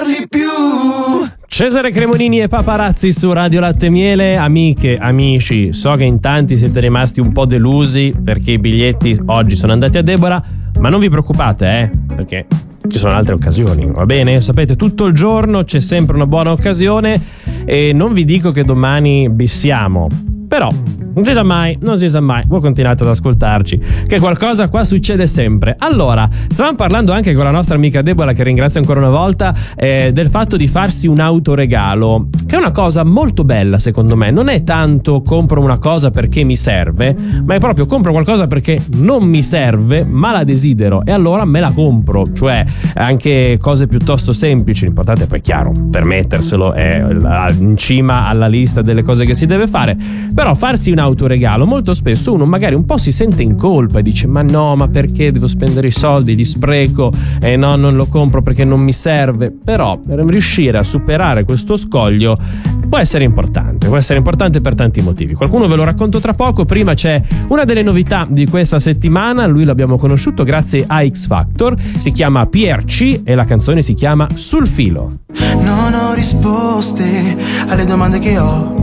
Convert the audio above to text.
falli più. Cesare Cremonini e Paparazzi su Radio Latte e Miele. Amiche, amici, so che in tanti siete rimasti un po' delusi perché i biglietti oggi sono andati a Deborah, ma non vi preoccupate, perché ci sono altre occasioni, va bene? Sapete, tutto il giorno c'è sempre una buona occasione e non vi dico che domani bissiamo, però non si sa mai, voi continuate ad ascoltarci, che qualcosa qua succede sempre. Allora, stavamo parlando anche con la nostra amica Deborah, che ringrazio ancora una volta, del fatto di farsi un autoregalo, che è una cosa molto bella secondo me. Non è tanto compro una cosa perché mi serve, ma è proprio compro qualcosa perché non mi serve ma la desidero e allora me la compro. Cioè anche cose piuttosto semplici, l'importante è poi chiaro permetterselo, è in cima alla lista delle cose che si deve fare, però farsi un autoregalo, molto spesso uno magari un po' si sente in colpa e dice ma perché devo spendere i soldi, li spreco, no, non lo compro perché non mi serve. Però per riuscire a superare questo scoglio può essere importante per tanti motivi. Qualcuno ve lo racconto tra poco. Prima c'è una delle novità di questa settimana, lui l'abbiamo conosciuto grazie a X Factor, si chiama PRC e la canzone si chiama Sul filo. Non ho risposte alle domande che ho,